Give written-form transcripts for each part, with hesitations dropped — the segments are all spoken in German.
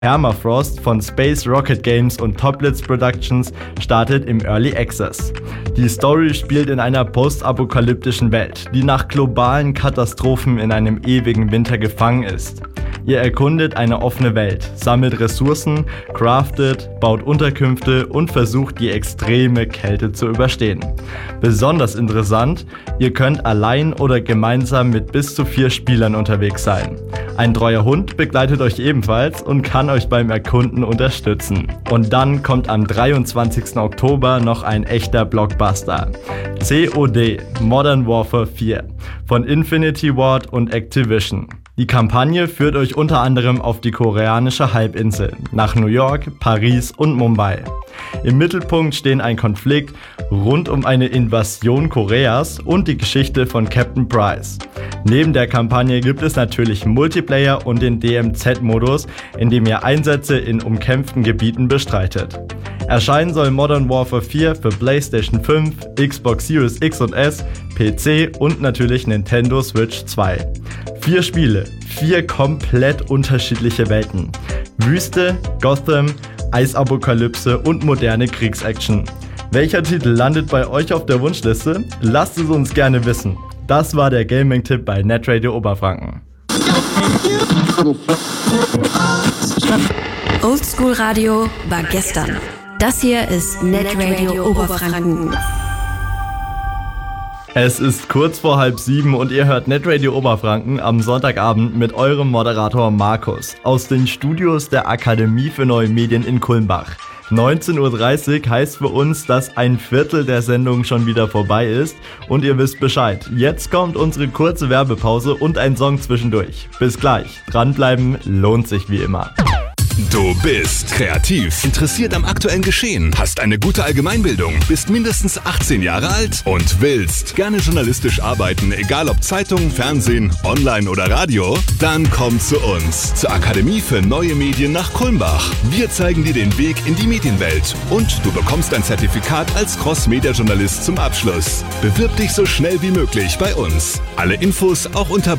Permafrost von Space Rocket Games und Toplitz Productions startet im Early Access. Die Story spielt in einer postapokalyptischen Welt, die nach globalen Katastrophen in einem ewigen Winter gefangen ist. Ihr erkundet eine offene Welt, sammelt Ressourcen, craftet, baut Unterkünfte und versucht, die extreme Kälte zu überstehen. Besonders interessant, ihr könnt allein oder gemeinsam mit bis zu 4 Spielern unterwegs sein. Ein treuer Hund begleitet euch ebenfalls und kann euch beim Erkunden unterstützen. Und dann kommt am 23. Oktober noch ein echter Blockbuster. COD Modern Warfare 4 von Infinity Ward und Activision. Die Kampagne führt euch unter anderem auf die koreanische Halbinsel, nach New York, Paris und Mumbai. Im Mittelpunkt stehen ein Konflikt rund um eine Invasion Koreas und die Geschichte von Captain Price. Neben der Kampagne gibt es natürlich Multiplayer und den DMZ-Modus, in dem ihr Einsätze in umkämpften Gebieten bestreitet. Erscheinen soll Modern Warfare 4 für PlayStation 5, Xbox Series X und S, PC und natürlich Nintendo Switch 2. 4 Spiele, 4 komplett unterschiedliche Welten. Wüste, Gotham, Eisapokalypse und moderne Kriegsaction. Welcher Titel landet bei euch auf der Wunschliste? Lasst es uns gerne wissen. Das war der Gaming-Tipp bei Netradio Oberfranken. Oldschool Radio war gestern. Das hier ist Netradio Oberfranken. Es ist kurz vor 6:30 und ihr hört Netradio Oberfranken am Sonntagabend mit eurem Moderator Markus aus den Studios der Akademie für Neue Medien in Kulmbach. 19:30 Uhr heißt für uns, dass ein Viertel der Sendung schon wieder vorbei ist und ihr wisst Bescheid. Jetzt kommt unsere kurze Werbepause und ein Song zwischendurch. Bis gleich. Dranbleiben lohnt sich wie immer. Du bist kreativ, interessiert am aktuellen Geschehen, hast eine gute Allgemeinbildung, bist mindestens 18 Jahre alt und willst gerne journalistisch arbeiten, egal ob Zeitung, Fernsehen, Online oder Radio? Dann komm zu uns, zur Akademie für Neue Medien nach Kulmbach. Wir zeigen dir den Weg in die Medienwelt und du bekommst ein Zertifikat als Cross-Media-Journalist zum Abschluss. Bewirb dich so schnell wie möglich bei uns. Alle Infos auch unter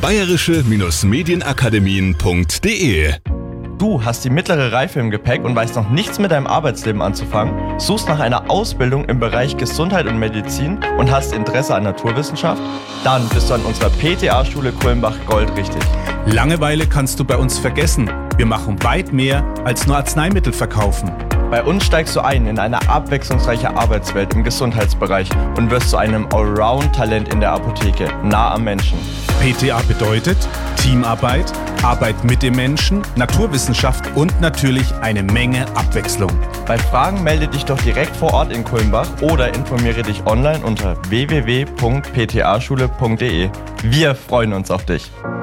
bayerische-medienakademien.de. Du hast die mittlere Reife im Gepäck und weißt noch nichts mit deinem Arbeitsleben anzufangen, suchst nach einer Ausbildung im Bereich Gesundheit und Medizin und hast Interesse an Naturwissenschaft? Dann bist du an unserer PTA-Schule Kulmbach goldrichtig. Langeweile kannst du bei uns vergessen. Wir machen weit mehr als nur Arzneimittel verkaufen. Bei uns steigst du ein in eine abwechslungsreiche Arbeitswelt im Gesundheitsbereich und wirst zu einem Allround-Talent in der Apotheke, nah am Menschen. PTA bedeutet Teamarbeit, Arbeit mit dem Menschen, Naturwissenschaft und natürlich eine Menge Abwechslung. Bei Fragen melde dich doch direkt vor Ort in Kulmbach oder informiere dich online unter www.ptaschule.de. Wir freuen uns auf dich.